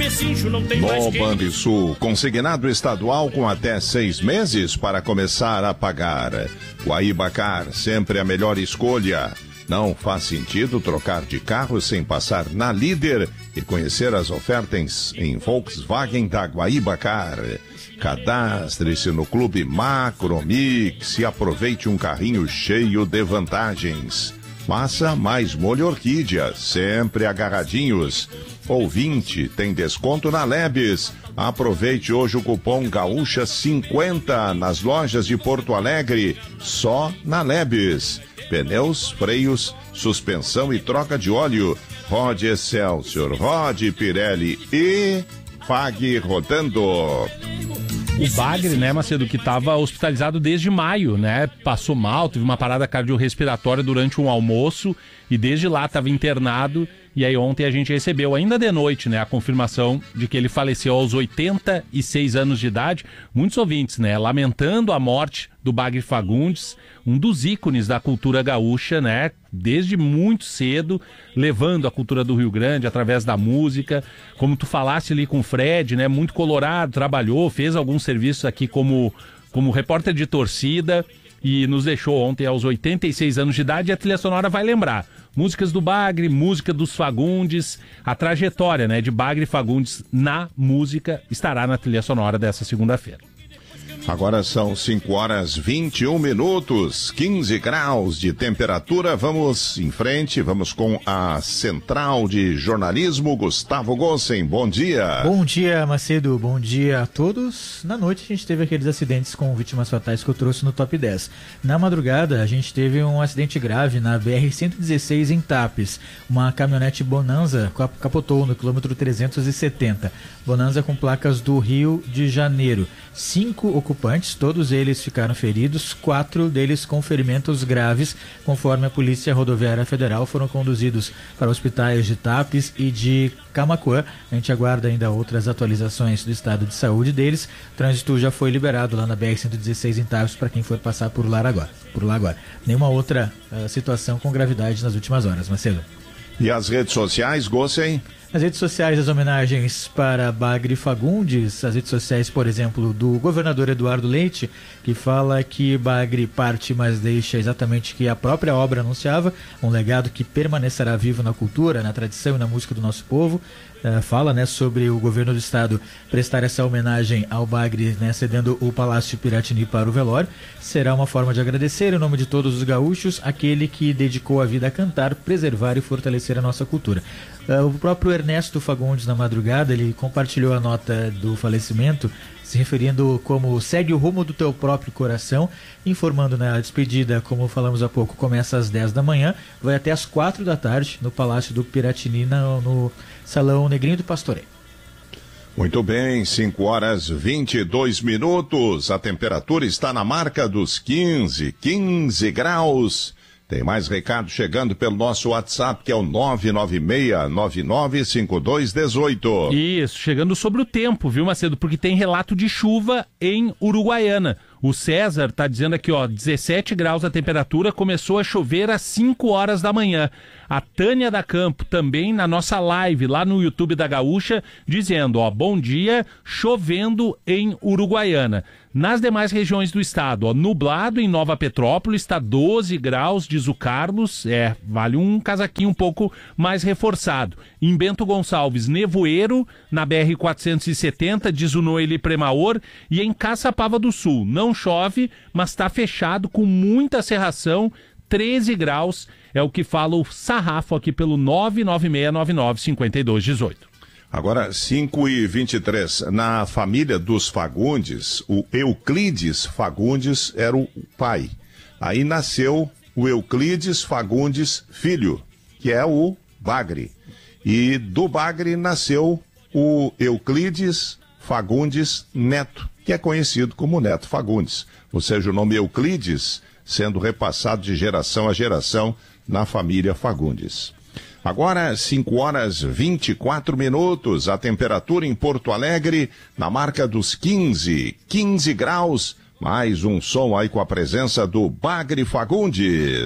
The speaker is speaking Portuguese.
No Banrisul, consignado estadual com até 6 meses para começar a pagar. Guaíba-Car, sempre a melhor escolha. Não faz sentido trocar de carro sem passar na Líder e conhecer as ofertas em Volkswagen da Guaíba-Car. Cadastre-se no Clube Macromix e aproveite um carrinho cheio de vantagens. Massa mais molho orquídea, sempre agarradinhos. Ouvinte, tem desconto na Lebes. Aproveite hoje o cupom Gaúcha 50 nas lojas de Porto Alegre, só na Lebes. Pneus, freios, suspensão e troca de óleo. Rode Excelsior, rode Pirelli e pague rodando. O Bagre, né, Macedo, que estava hospitalizado desde maio, né? Passou mal, teve uma parada cardiorrespiratória durante um almoço e desde lá estava internado. E aí ontem a gente recebeu, ainda de noite, né, a confirmação de que ele faleceu aos 86 anos de idade. Muitos ouvintes, né, lamentando a morte do Bagre Fagundes, um dos ícones da cultura gaúcha, né, desde muito cedo, levando a cultura do Rio Grande através da música. Como tu falaste ali com o Fred, né, muito colorado, trabalhou, fez alguns serviços aqui como repórter de torcida e nos deixou ontem aos 86 anos de idade. E a trilha sonora vai lembrar músicas do Bagre, música dos Fagundes, a trajetória, né, de Bagre Fagundes na música estará na trilha sonora dessa segunda-feira. Agora são 5h21, 15 graus de temperatura. Vamos em frente, vamos com a Central de Jornalismo, Gustavo Gossen. Bom dia. Bom dia, Macedo. Bom dia a todos. Na noite a gente teve aqueles acidentes com vítimas fatais que eu trouxe no Top 10. Na madrugada a gente teve um acidente grave na BR-116 em Tapes. Uma caminhonete Bonanza capotou no quilômetro 370. Bonanza com placas do Rio de Janeiro. 5 ocupantes, todos eles ficaram feridos, 4 deles com ferimentos graves, conforme a Polícia Rodoviária Federal, foram conduzidos para hospitais de Tapes e de Camaquã. A gente aguarda ainda outras atualizações do estado de saúde deles. O trânsito já foi liberado lá na BR-116 em Tapes para quem for passar por lá agora. Nenhuma outra situação com gravidade nas últimas horas, Macedo. E as redes sociais, Gossen? Nas redes sociais, as homenagens para Bagre Fagundes, as redes sociais, por exemplo, do governador Eduardo Leite, que fala que Bagre parte, mas deixa exatamente o que a própria obra anunciava, um legado que permanecerá vivo na cultura, na tradição e na música do nosso povo. Fala, né, sobre o governo do estado prestar essa homenagem ao Bagre, né, cedendo o Palácio Piratini para o velório. Será uma forma de agradecer, em nome de todos os gaúchos, aquele que dedicou a vida a cantar, preservar e fortalecer a nossa cultura. O próprio Ernesto Fagundes, na madrugada, ele compartilhou a nota do falecimento, se referindo como segue o rumo do teu próprio coração, informando, né, a despedida, como falamos há pouco, começa às 10 da manhã, vai até às 4 da tarde no Palácio do Piratini, no Salão Negrinho do Pastoreio. Muito bem, 5h22, a temperatura está na marca dos 15 graus. Tem mais recado chegando pelo nosso WhatsApp, que é o 996995218. Isso, chegando sobre o tempo, viu, Macedo? Porque tem relato de chuva em Uruguaiana. O César tá dizendo aqui, ó, 17 graus a temperatura, começou a chover às 5 horas da manhã. A Tânia da Campo, também na nossa live lá no YouTube da Gaúcha, dizendo, ó, bom dia, chovendo em Uruguaiana. Nas demais regiões do estado, ó, nublado em Nova Petrópolis, está 12 graus, diz o Carlos, vale um casaquinho um pouco mais reforçado. Em Bento Gonçalves, nevoeiro, na BR-470, diz o Noeli Premaor, e em Caçapava do Sul, não chove, mas está fechado com muita cerração, 13 graus, é o que fala o Sarrafo aqui pelo 996995218. Agora, 5h23, na família dos Fagundes, o Euclides Fagundes era o pai. Aí nasceu o Euclides Fagundes Filho, que é o Bagre. E do Bagre nasceu o Euclides Fagundes Neto, que é conhecido como Neto Fagundes. Ou seja, o nome Euclides sendo repassado de geração a geração na família Fagundes. Agora, 5h24, a temperatura em Porto Alegre na marca dos 15 graus. Mais um som aí com a presença do Bagre Fagundes.